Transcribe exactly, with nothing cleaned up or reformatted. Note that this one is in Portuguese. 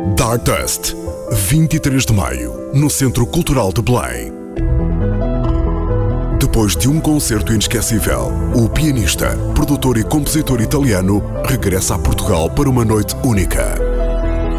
Dardust, vinte e três de maio, no Centro Cultural de Belém. Depois de um concerto inesquecível, o pianista, produtor e compositor italiano regressa a Portugal para uma noite única.